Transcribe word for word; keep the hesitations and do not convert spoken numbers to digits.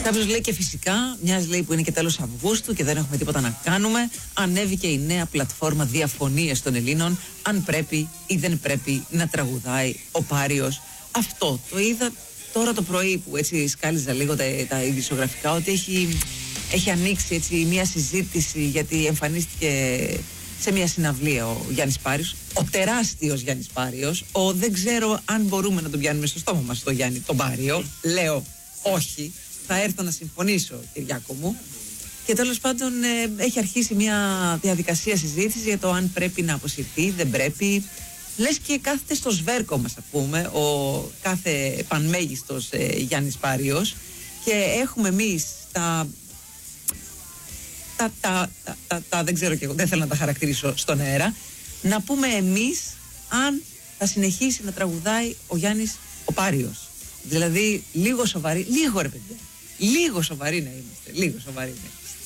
Κάποιος λέει και φυσικά, μιας λέει που είναι και τέλος Αυγούστου και δεν έχουμε τίποτα να κάνουμε, ανέβηκε η νέα πλατφόρμα διαφωνίες των Ελλήνων, αν πρέπει ή δεν πρέπει να τραγουδάει ο Πάριος. Αυτό το είδα τώρα το πρωί που έτσι σκάλιζα λίγο τα, τα ειδησιογραφικά, ότι έχει, έχει ανοίξει έτσι μια συζήτηση, γιατί εμφανίστηκε σε μια συναυλία ο Γιάννης Πάριος, ο τεράστιος Γιάννης Πάριος, ο δεν ξέρω αν μπορούμε να τον πιάνουμε στο στόμα μας το Γιάννη τον Πάριο, λέω όχι. Θα έρθω να συμφωνήσω, Κυριάκο μου. Και τέλος πάντων ε, έχει αρχίσει μια διαδικασία συζήτηση για το αν πρέπει να αποσυρθεί, δεν πρέπει. Λες και κάθεται στο σβέρκο μας, α πούμε, ο κάθε πανμέγιστος ε, Γιάννης Πάριος, και έχουμε εμείς τα, τα, τα, τα, τα, τα δεν ξέρω και εγώ, δεν θέλω να τα χαρακτηρίσω στον αέρα, να πούμε εμείς αν θα συνεχίσει να τραγουδάει ο Γιάννης ο Πάριος. Δηλαδή λίγο σοβαρή, λίγο ρε παιδιά. Λίγο σοβαροί να είμαστε, λίγο σοβαροί να είμαστε.